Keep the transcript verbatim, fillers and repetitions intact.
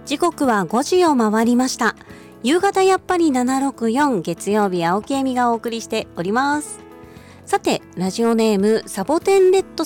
時刻はごじを回りました。夕方やっぱりななろくよん、月曜日青木恵美がお送りしております。さて、ラジオネームサボテンレッド